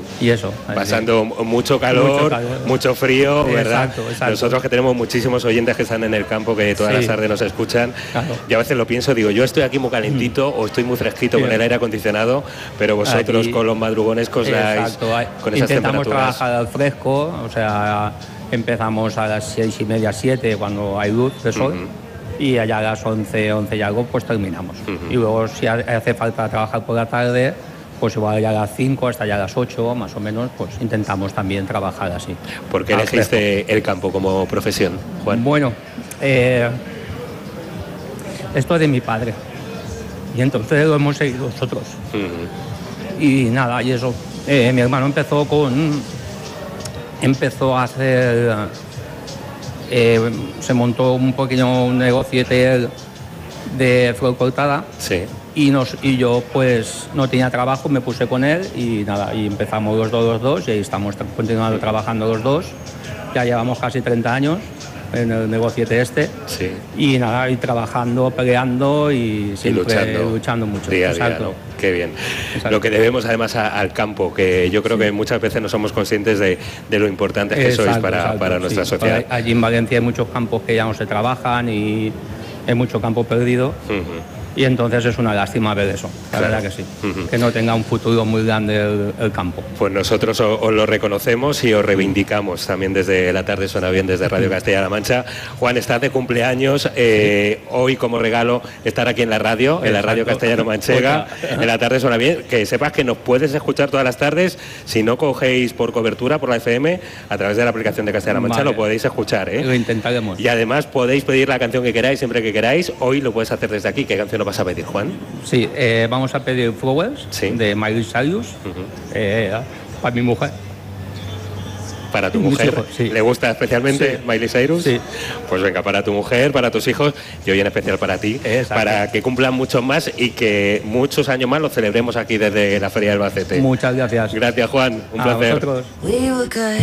Y eso. Pasando mucho calor, mucho frío, ¿verdad? Exacto. Nosotros que tenemos muchísimos oyentes que están en el campo, que todas las tardes nos escuchan, y a veces lo pienso, digo, yo estoy aquí muy calentito o estoy muy fresquito con el aire acondicionado, pero vosotros con los madrugones que os dais con esas temperaturas. Intentamos trabajar al fresco, o sea, empezamos a las 6:30, 7 cuando hay luz de sol. Y allá a las 11 y algo pues terminamos. Y luego si hace falta trabajar por la tarde, pues igual ya a las 5 hasta ya a las 8 más o menos, pues intentamos también trabajar así. ¿Por qué elegiste el campo como profesión, Juan? Bueno, esto es de mi padre y entonces lo hemos seguido nosotros. Y nada, y eso, mi hermano empezó a hacer... se montó un pequeño negociete de flor cortada y yo pues no tenía trabajo, me puse con él y nada, y empezamos los dos y ahí estamos continuando trabajando los dos. Ya llevamos casi 30 años en el negociete y nada, y trabajando, peleando y siempre luchando mucho. Día a día, ¿no? Qué bien. Lo que debemos además al campo, que yo creo que muchas veces no somos conscientes de lo importante que sois para nuestra sociedad. Allí en Valencia hay muchos campos que ya no se trabajan y hay mucho campo perdido. Y entonces es una lástima ver eso, la verdad que sí, que no tenga un futuro muy grande el campo. Pues nosotros os lo reconocemos y os reivindicamos también desde La Tarde Suena Bien, desde Radio Castilla-La Mancha. Juan, estás de cumpleaños, hoy como regalo estar aquí en la radio, en la radio castellano-manchega, en La Tarde Suena Bien, que sepas que nos puedes escuchar todas las tardes, si no cogéis por cobertura, por la FM, a través de la aplicación de Castilla-La Mancha lo podéis escuchar, Lo intentaremos. Y además podéis pedir la canción que queráis, siempre que queráis, hoy lo puedes hacer desde aquí. ¿Qué canción vas a pedir, Juan? Sí, vamos a pedir Flowers de Miley Cyrus para mi mujer. ¿Para tu mujer? ¿Le gusta especialmente Miley Cyrus? Sí. Pues venga, para tu mujer, para tus hijos y hoy en especial para ti, para que cumplan muchos más y que muchos años más los celebremos aquí desde la Feria del Albacete. Muchas gracias. Gracias, Juan. Un placer. Vosotros.